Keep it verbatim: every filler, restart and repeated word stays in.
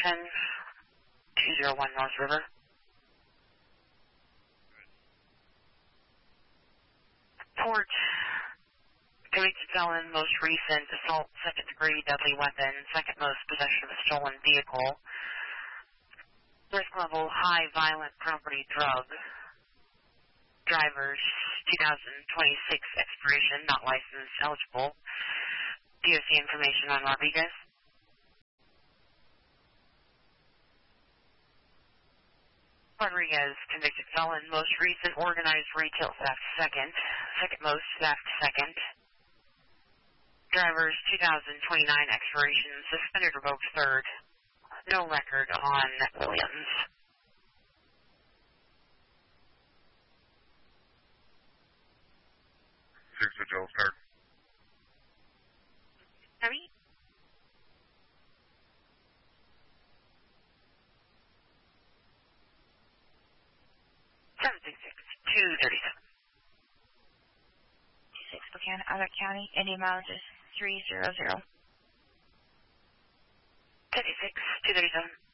Washington, two zero one North River. Port, convicted felon, most recent assault, second degree, deadly weapon, second most possession of a stolen vehicle, risk level, high violent property drug, drivers, two thousand twenty-six expiration, not license eligible. D O C information on Rodriguez. Rodriguez, convicted felon, most recent organized retail theft, second, second most theft, second. Drivers, two thousand twenty-nine expiration, suspended revoked, third. No record on Williams. Six to Joel start. Sorry? seven six six, two thirty-seven. six Spokane, Other County, Indian mileage is three zero zero. thirty-six, two thirty-seven.